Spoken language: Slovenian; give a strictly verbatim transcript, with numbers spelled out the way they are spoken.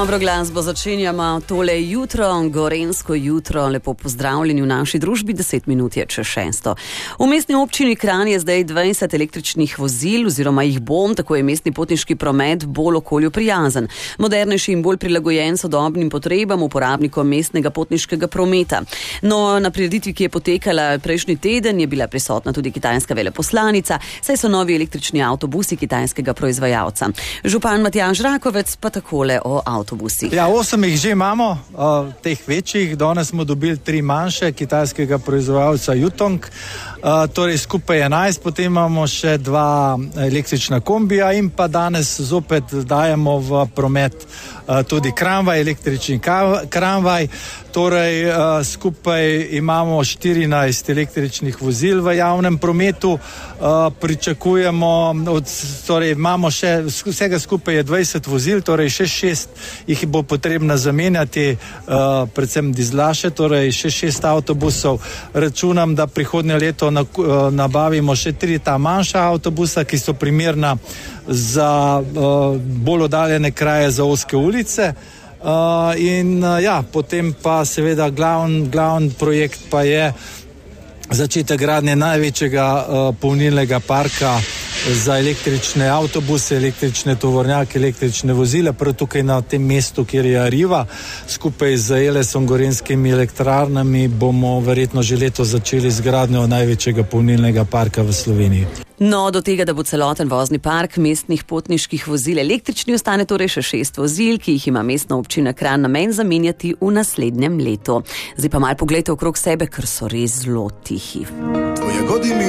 Dobro glasbo začenjamo tole jutro, gorenjsko jutro. Lepo pozdravljeni v naši družbi, deset minut je čez šesto. V mestni občini Kranj je zdaj dvajset električnih vozil oziroma jih bom, tako je mestni potniški promet bolj okolju prijazen. Modernejši in bolj prilagojen sodobnim potrebam uporabnikom mestnega potniškega prometa. No, na prireditvi, ki je potekala prejšnji teden, je bila prisotna tudi kitajska veleposlanica, saj so novi električni avtobusi kitajskega proizvajalca. Župan Matjaž Rakovec pa takole o avtobusu. Ja, osem jih že imamo, uh, teh večjih. Danes smo dobili tri manjše kitajskega proizvajalca Yutong, uh, torej skupaj enajst, potem imamo še dva električna kombija in pa danes zopet dajemo v promet uh, tudi kramvaj, električni kramvaj. Torej uh, skupaj imamo štirinajst električnih vozil v javnem prometu. Uh, pričakujemo, od, torej imamo še, vsega skupaj je dvajset vozil, torej še šest jih bo potrebno zamenjati, uh, predvsem dizlaše, torej še šest avtobusov. Računam, da prihodnje leto na, uh, nabavimo še tri ta manjša avtobusa, ki so primerna za uh, bolj oddaljene kraje, za ozke ulice. Uh, in uh, ja, potem pa seveda glavn, glavn projekt pa je začetek gradnje največjega uh, polnilnega parka za električne avtobuse, električne tovornjake, električne vozile, prav tukaj na tem mestu, kjer je Arriva. Skupaj z Elesom, gorenjskimi elektrarnami bomo verjetno že leto začeli z gradnjo največjega polnilnega parka v Sloveniji. No, do tega, da bo celoten vozni park mestnih potniških vozil električni, ostane torej še šest vozil, ki jih ima mestna občina Kranj namen zamenjati v naslednjem letu. Zdaj pa malo poglejte okrog sebe, ker so res zelo tihi.